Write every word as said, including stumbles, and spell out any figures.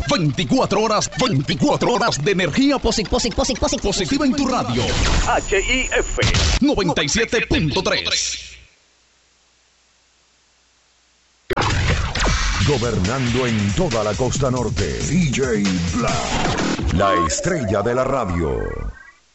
veinticuatro horas, veinticuatro horas de energía posi- posi- posi- posi- positiva en tu radio. H I F noventa y siete punto tres. Gobernando en toda la costa norte, D J Black, la estrella de la radio.